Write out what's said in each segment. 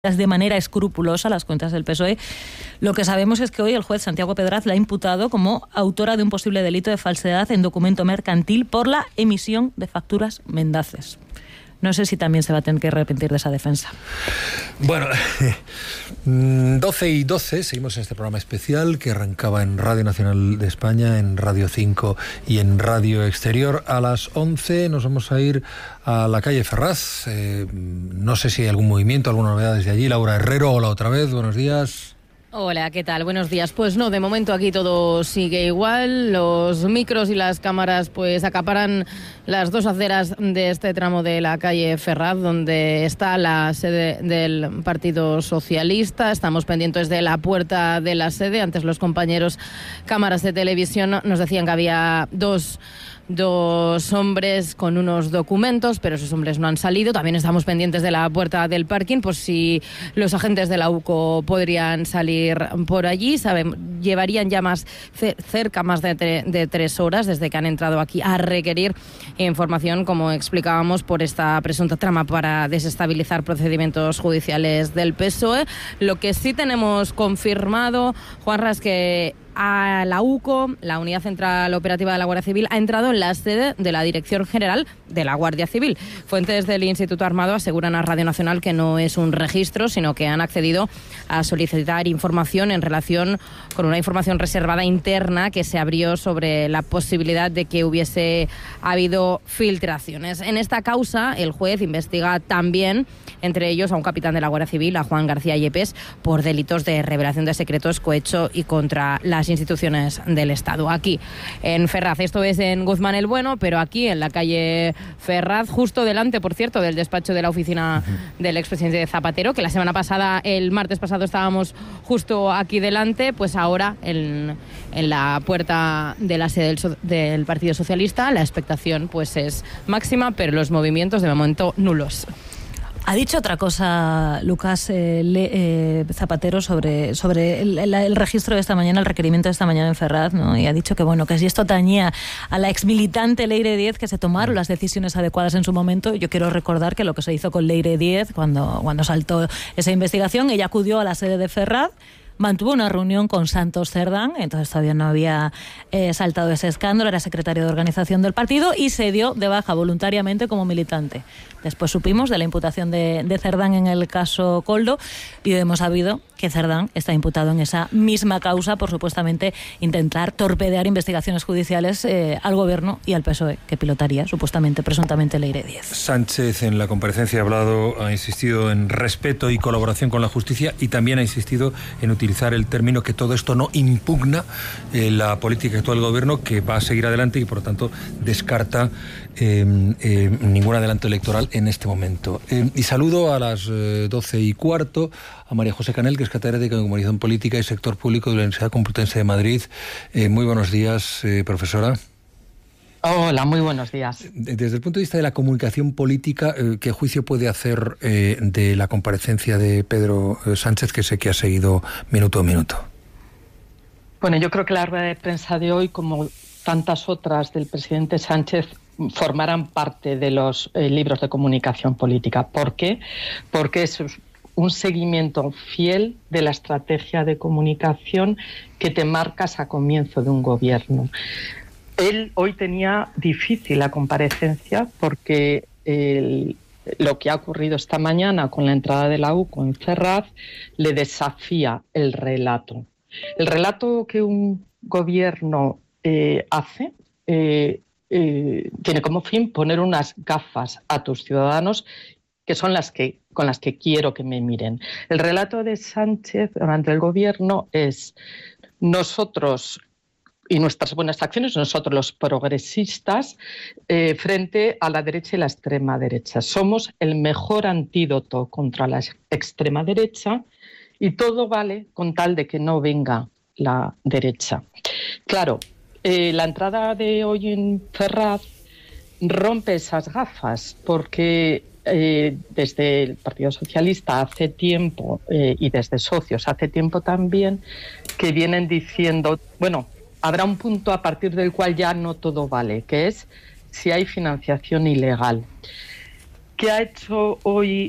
de manera escrupulosa las cuentas del PSOE. Lo que sabemos es que hoy el juez Santiago Pedraz la ha imputado como autora de un posible delito de falsedad en documento mercantil por la emisión de facturas mendaces. No sé si también se va a tener que arrepentir de esa defensa. Bueno, 12:12, seguimos en este programa especial que arrancaba en Radio Nacional de España, en Radio 5 y en Radio Exterior. A las 11 nos vamos a ir a la calle Ferraz. No sé si hay algún movimiento, alguna novedad desde allí. Laura Herrero, hola otra vez, buenos días. Hola, ¿qué tal? Buenos días. Pues no, de momento aquí todo sigue igual. Los micros y las cámaras pues acaparan las dos aceras de este tramo de la calle Ferraz, donde está la sede del Partido Socialista. Estamos pendientes de la puerta de la sede. Antes los compañeros cámaras de televisión nos decían que había dos hombres con unos documentos, pero esos hombres no han salido. También estamos pendientes de la puerta del parking, por si los agentes de la UCO podrían salir por allí. Llevarían ya más de 3 horas desde que han entrado aquí a requerir información, como explicábamos, por esta presunta trama para desestabilizar procedimientos judiciales del PSOE. Lo que sí tenemos confirmado, Juanra, es que a la UCO, la Unidad Central Operativa de la Guardia Civil, ha entrado en la sede de la Dirección General de la Guardia Civil. Fuentes del Instituto Armado aseguran a Radio Nacional que no es un registro, sino que han accedido a solicitar información en relación con una información reservada interna que se abrió sobre la posibilidad de que hubiese habido filtraciones. En esta causa, el juez investiga también, entre ellos, a un capitán de la Guardia Civil, a Juan García Yepes, por delitos de revelación de secretos, cohecho y contra las instituciones del Estado. Aquí en Ferraz, esto es en Guzmán el Bueno, pero aquí en la calle Ferraz, justo delante, por cierto, del despacho de la oficina del expresidente Zapatero, que la semana pasada, el martes pasado, estábamos justo aquí delante, pues ahora en la puerta de la sede del Partido Socialista, la expectación pues es máxima, pero los movimientos de momento nulos. Ha dicho otra cosa, Lucas Zapatero, sobre el registro de esta mañana, el requerimiento de esta mañana en Ferraz, ¿no? Y ha dicho que bueno, que si esto tañía a la exmilitante Leire Díez, que se tomaron las decisiones adecuadas en su momento. Yo quiero recordar que lo que se hizo con Leire Díez cuando saltó esa investigación, ella acudió a la sede de Ferraz, mantuvo una reunión con Santos Cerdán, entonces todavía no había saltado ese escándalo, era secretario de organización del partido y se dio de baja voluntariamente como militante. Después supimos de la imputación de Cerdán en el caso Koldo y hemos sabido que Cerdán está imputado en esa misma causa por supuestamente intentar torpedear investigaciones judiciales al gobierno y al PSOE, que pilotaría supuestamente, presuntamente, Leire Díez. Sánchez en la comparecencia ha insistido en respeto y colaboración con la justicia y también ha insistido en utilizar el término que todo esto no impugna la política actual del gobierno, que va a seguir adelante y por lo tanto descarta ningún adelanto electoral en este momento. Y saludo a las 12:15 a María José Canel, que es catedrática de Comunicación Política y Sector Público de la Universidad Complutense de Madrid. Muy buenos días, profesora. Hola, muy buenos días. Desde el punto de vista de la comunicación política, ¿qué juicio puede hacer de la comparecencia de Pedro Sánchez, que sé que ha seguido minuto a minuto? Bueno, yo creo que la rueda de prensa de hoy, como tantas otras del presidente Sánchez, formarán parte de los libros de comunicación política. ¿Por qué? Porque es un seguimiento fiel de la estrategia de comunicación que te marcas a comienzo de un gobierno. Él hoy tenía difícil la comparecencia porque lo que ha ocurrido esta mañana con la entrada de la UCO en Ferraz le desafía el relato. El relato que un gobierno hace tiene como fin poner unas gafas a tus ciudadanos que son con las que quiero que me miren. El relato de Sánchez durante el gobierno es: nosotros y nuestras buenas acciones, nosotros los progresistas, frente a la derecha y la extrema derecha. Somos el mejor antídoto contra la extrema derecha y todo vale con tal de que no venga la derecha. Claro, la entrada de hoy en Ferraz rompe esas gafas porque desde el Partido Socialista hace tiempo y desde socios hace tiempo también que vienen diciendo, bueno, habrá un punto a partir del cual ya no todo vale, que es si hay financiación ilegal. ¿Qué ha hecho hoy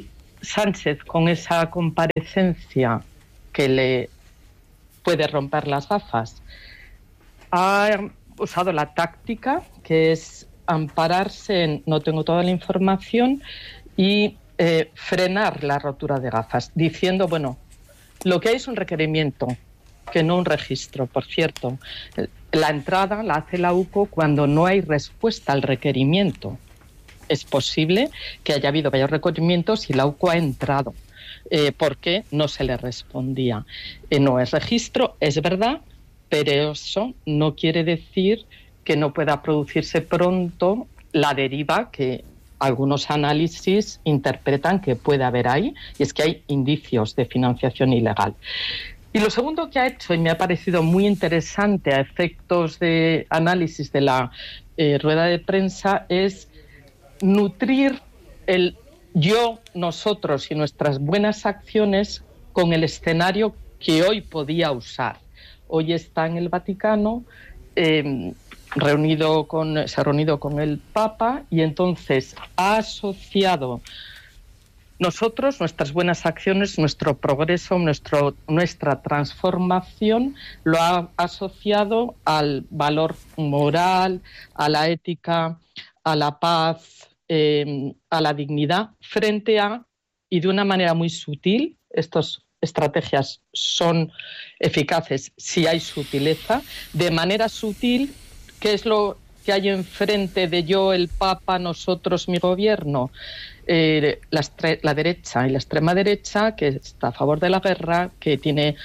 Sánchez, con esa comparecencia que le puede romper las gafas, ha usado la táctica que es ampararse en no tengo toda la información y frenar la rotura de gafas, diciendo, bueno, lo que hay es un requerimiento, que no un registro. Por cierto, la entrada la hace la UCO cuando no hay respuesta al requerimiento. Es posible que haya habido varios requerimientos y la UCO ha entrado porque no se le respondía. No es registro, es verdad, pero eso no quiere decir que no pueda producirse pronto la deriva que algunos análisis interpretan que puede haber ahí, y es que hay indicios de financiación ilegal. Y lo segundo que ha hecho, y me ha parecido muy interesante a efectos de análisis de la rueda de prensa, es nutrir el yo, nosotros y nuestras buenas acciones con el escenario que hoy podía usar. Hoy está en el Vaticano, se ha reunido con el Papa, y entonces ha asociado nosotros, nuestras buenas acciones, nuestro progreso, nuestra transformación, lo ha asociado al valor moral, a la ética, a la paz, a la dignidad, frente a, y de una manera muy sutil, estas estrategias son eficaces si hay sutileza, de manera sutil, ¿qué es lo que hay enfrente de yo, el Papa, nosotros, mi gobierno? La derecha y la extrema derecha, que está a favor de la guerra, que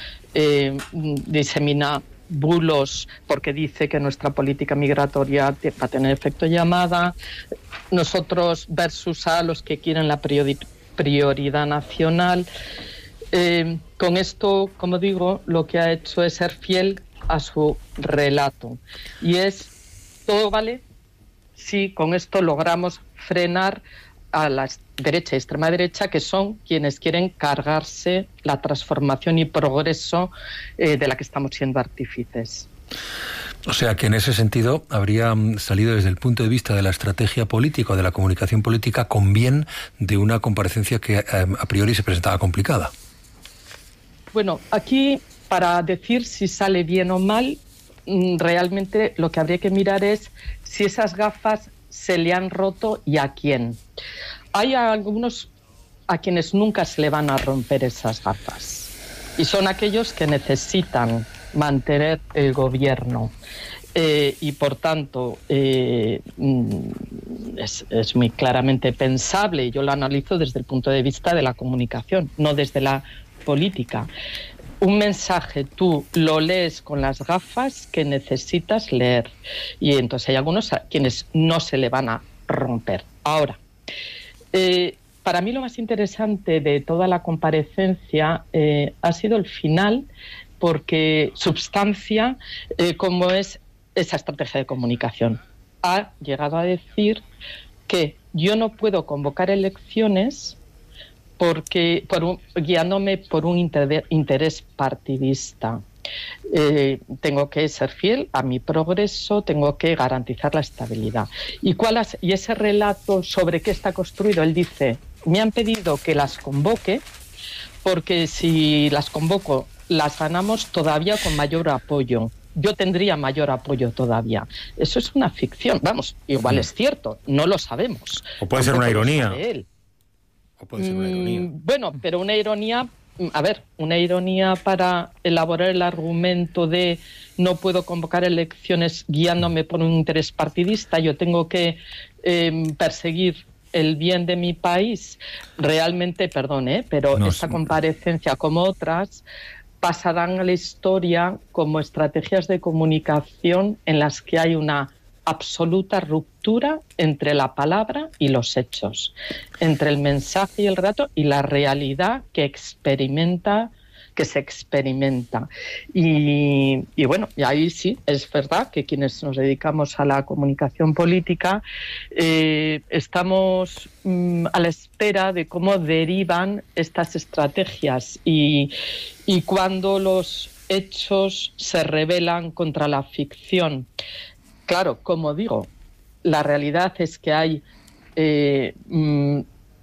disemina bulos porque dice que nuestra política migratoria va a tener efecto llamada, nosotros versus a los que quieren la prioridad nacional. Con esto, como digo, lo que ha hecho es ser fiel a su relato, y es todo vale si con esto logramos frenar a la derecha y extrema derecha, que son quienes quieren cargarse la transformación y progreso de la que estamos siendo artífices. O sea que en ese sentido habría salido desde el punto de vista de la estrategia política o de la comunicación política con bien de una comparecencia que a priori se presentaba complicada. Bueno, aquí para decir si sale bien o mal, realmente lo que habría que mirar es si esas gafas se le han roto y a quién. Hay algunos a quienes nunca se le van a romper esas gafas, y son aquellos que necesitan mantener el gobierno. Y por tanto es muy claramente pensable, y yo lo analizo desde el punto de vista de la comunicación, no desde la política. Un mensaje tú lo lees con las gafas que necesitas leer, y entonces hay algunos a quienes no se le van a romper. Ahora, para mí lo más interesante de toda la comparecencia ha sido el final, porque substancia cómo es esa estrategia de comunicación. Ha llegado a decir que yo no puedo convocar elecciones guiándome por un interés partidista. Tengo que ser fiel a mi progreso, tengo que garantizar la estabilidad. Y ese relato sobre qué está construido, él dice, me han pedido que las convoque, porque si las convoco, las ganamos todavía con mayor apoyo. Yo tendría mayor apoyo todavía. Eso es una ficción. Vamos, igual es cierto, no lo sabemos. O puede ser una ironía. O puede ser una ironía. Bueno, pero una ironía, una ironía para elaborar el argumento de no puedo convocar elecciones guiándome por un interés partidista, yo tengo que perseguir el bien de mi país. Realmente, perdón, pero esta comparecencia, como otras, pasarán a la historia como estrategias de comunicación en las que hay una absoluta ruptura entre la palabra y los hechos, entre el mensaje y el relato y la realidad que se experimenta. Y bueno, y ahí sí, es verdad que quienes nos dedicamos a la comunicación política estamos a la espera de cómo derivan estas estrategias y cuando los hechos se rebelan contra la ficción. Claro, como digo, la realidad es que hay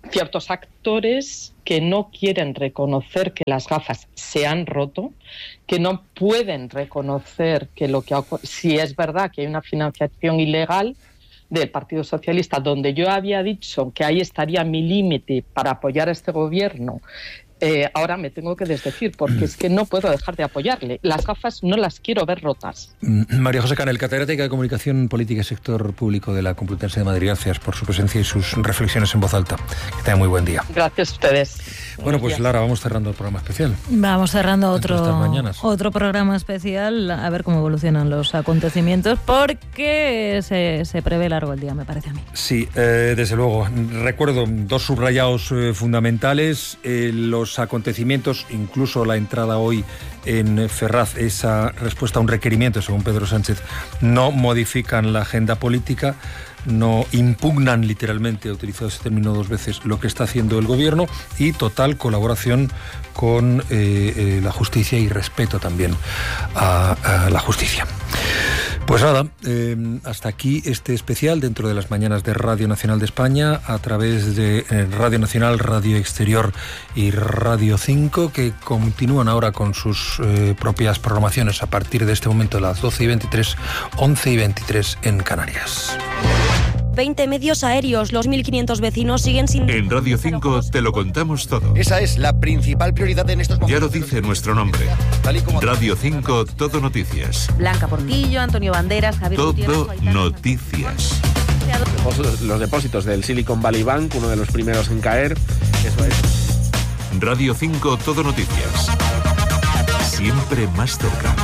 ciertos actores que no quieren reconocer que las gafas se han roto, que no pueden reconocer que si es verdad que hay una financiación ilegal del Partido Socialista, donde yo había dicho que ahí estaría mi límite para apoyar a este gobierno, ahora me tengo que desdecir, porque es que no puedo dejar de apoyarle. Las gafas no las quiero ver rotas. María José Canel, catedrática de Comunicación Política y Sector Público de la Complutense de Madrid, gracias por su presencia y sus reflexiones en voz alta. Que tenga muy buen día. Gracias a ustedes. Bueno, pues Lara, vamos cerrando el programa especial. Vamos cerrando otro programa especial, a ver cómo evolucionan los acontecimientos, porque se prevé largo el día, me parece a mí. Sí, desde luego. Recuerdo dos subrayados fundamentales, los acontecimientos, incluso la entrada hoy en Ferraz, esa respuesta a un requerimiento, según Pedro Sánchez, no modifican la agenda política, no impugnan literalmente, he utilizado ese término 2 veces, lo que está haciendo el gobierno, y total colaboración con la justicia y respeto también a la justicia. Pues nada, hasta aquí este especial dentro de las mañanas de Radio Nacional de España, a través de Radio Nacional, Radio Exterior y Radio 5, que continúan ahora con sus propias programaciones a partir de este momento, las 12:23, 11:23 en Canarias. 20 medios aéreos, los 1.500 vecinos siguen sin... En Radio 5 te lo contamos todo. Esa es la principal prioridad en estos momentos. Ya lo dice nuestro nombre. Radio 5, Todo Noticias. Blanca Portillo, Antonio Banderas, Javier Todo Noticias. Los depósitos del Silicon Valley Bank, uno de los primeros en caer. Eso es. Radio 5, Todo Noticias. Siempre más cerca.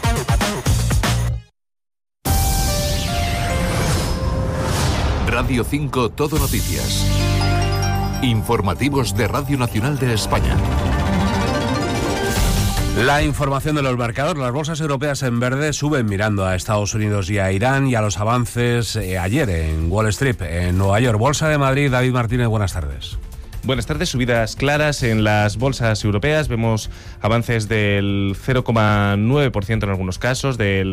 Radio 5, Todo Noticias. Informativos de Radio Nacional de España. La información de los mercados. Las bolsas europeas en verde suben mirando a Estados Unidos y a Irán y a los avances ayer en Wall Street, en Nueva York. Bolsa de Madrid, David Martínez, buenas tardes. Buenas tardes, subidas claras en las bolsas europeas. Vemos avances del 0,9% en algunos casos, del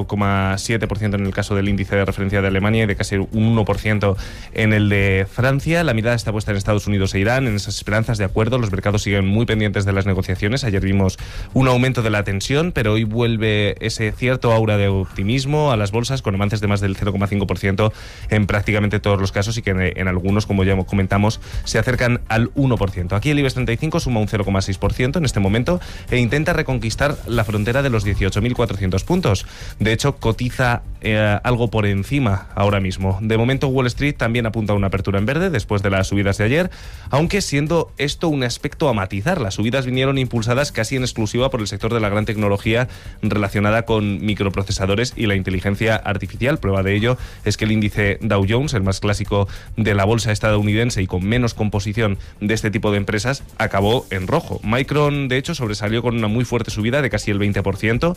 0,7% en el caso del índice de referencia de Alemania y de casi un 1% en el de Francia. La mirada está puesta en Estados Unidos e Irán, en esas esperanzas de acuerdo. Los mercados siguen muy pendientes de las negociaciones. Ayer vimos un aumento de la tensión, pero hoy vuelve ese cierto aura de optimismo a las bolsas, con avances de más del 0,5% en prácticamente todos los casos, y que en algunos, como ya comentamos, se acercan al 1%. Aquí el IBEX 35 suma un 0,6% en este momento e intenta reconquistar la frontera de los 18.400 puntos. De hecho, cotiza algo por encima ahora mismo. De momento, Wall Street también apunta a una apertura en verde después de las subidas de ayer, aunque siendo esto un aspecto a matizar. Las subidas vinieron impulsadas casi en exclusiva por el sector de la gran tecnología relacionada con microprocesadores y la inteligencia artificial. Prueba de ello es que el índice Dow Jones, el más clásico de la bolsa estadounidense y con menos composición de este tipo de empresas, acabó en rojo. Micron, de hecho, sobresalió con una muy fuerte subida de casi el 20%.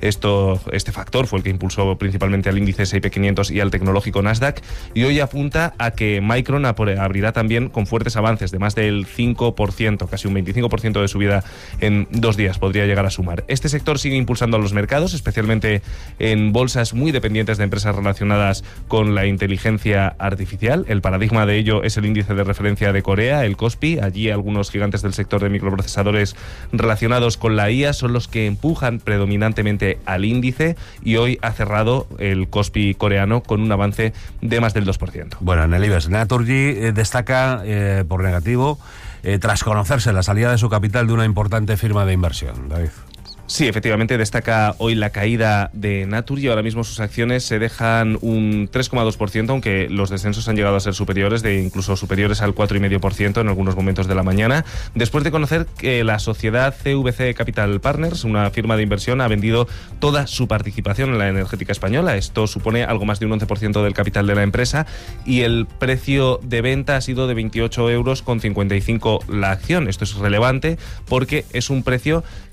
Este factor fue el que impulsó principalmente al índice S&P 500 y al tecnológico Nasdaq, y hoy apunta a que Micron abrirá también con fuertes avances de más del 5%, casi un 25% de subida en 2 días podría llegar a sumar. Este sector sigue impulsando a los mercados, especialmente en bolsas muy dependientes de empresas relacionadas con la inteligencia artificial. El paradigma de ello es el índice de referencia de Corea, el KOSPI. Allí algunos gigantes del sector de microprocesadores relacionados con la IA son los que empujan predominantemente al índice, y hoy ha cerrado el KOSPI coreano con un avance de más del 2%. Bueno, en el IBEX, Naturgy destaca por negativo tras conocerse la salida de su capital de una importante firma de inversión. David. Sí, efectivamente, destaca hoy la caída de Naturgy. Ahora mismo sus acciones se dejan un 3,2%, aunque los descensos han llegado a ser superiores, incluso superiores al 4,5% en algunos momentos de la mañana, después de conocer que la sociedad CVC Capital Partners, una firma de inversión, ha vendido toda su participación en la energética española. Esto supone algo más de un 11% del capital de la empresa, y el precio de venta ha sido de 28,55 € la acción. Esto es relevante porque es un precio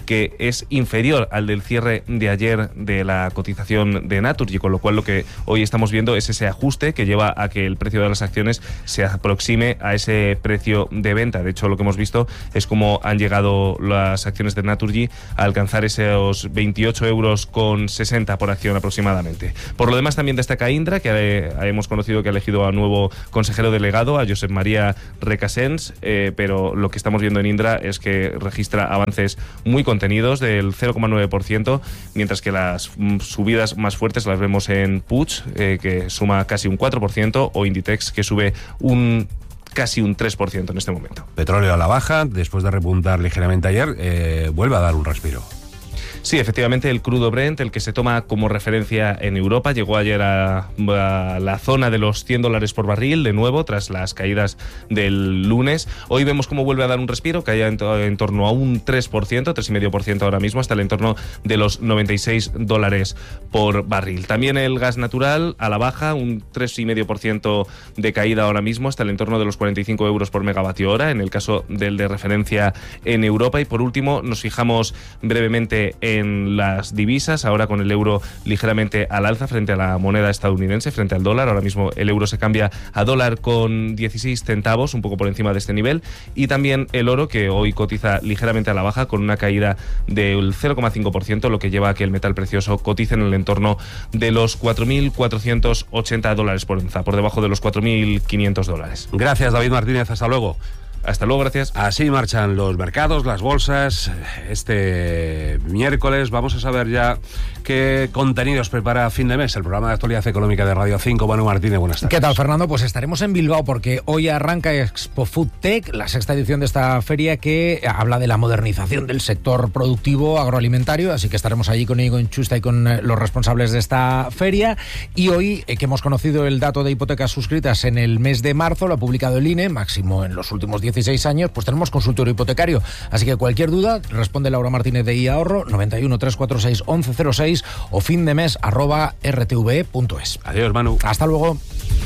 que es inferior al del cierre de ayer de la cotización de Naturgy, con lo cual lo que hoy estamos viendo es ese ajuste que lleva a que el precio de las acciones se aproxime a ese precio de venta. De hecho, lo que hemos visto es cómo han llegado las acciones de Naturgy a alcanzar esos 28,60 euros por acción aproximadamente. Por lo demás, también destaca Indra, que hemos conocido que ha elegido a nuevo consejero delegado, a Josep María Recasens, pero lo que estamos viendo en Indra es que registra avances muy contenidos del 0,9%, mientras que las subidas más fuertes las vemos en Puig, que suma casi un 4%, o Inditex, que sube casi un 3% en este momento. Petróleo a la baja, después de repuntar ligeramente ayer, vuelve a dar un respiro. Sí, efectivamente, el crudo Brent, el que se toma como referencia en Europa, llegó ayer a la zona de los $100 por barril, de nuevo, tras las caídas del lunes. Hoy vemos cómo vuelve a dar un respiro, caía en torno a un 3%, 3,5% ahora mismo, hasta el entorno de los $96 por barril. También el gas natural a la baja, un 3,5% de caída ahora mismo, hasta el entorno de los 45 euros por megavatio hora, en el caso del de referencia en Europa. Y por último, nos fijamos brevemente en las divisas, ahora con el euro ligeramente al alza frente a la moneda estadounidense, frente al dólar. Ahora mismo el euro se cambia a dólar con 16 centavos, un poco por encima de este nivel. Y también el oro, que hoy cotiza ligeramente a la baja, con una caída del 0,5%, lo que lleva a que el metal precioso cotice en el entorno de los $4.480 por onza, por debajo de los $4.500. Gracias, David Martínez. Hasta luego. Hasta luego, gracias. Así marchan los mercados, las bolsas. Este miércoles vamos a saber ya qué contenidos prepara fin de mes el programa de actualidad económica de Radio 5. Manu Martínez, buenas tardes. ¿Qué tal, Fernando? Pues estaremos en Bilbao porque hoy arranca Expo Food Tech, la sexta edición de esta feria que habla de la modernización del sector productivo agroalimentario, así que estaremos allí con Íñigo Inchusta y con los responsables de esta feria. Y hoy, que hemos conocido el dato de hipotecas suscritas en el mes de marzo, lo ha publicado el INE, máximo en los últimos 16 años, pues tenemos consultorio hipotecario. Así que cualquier duda, responde Laura Martínez de iAhorro, 91 346 1106 o findemes@rtve.es. Adiós, Manu. Hasta luego.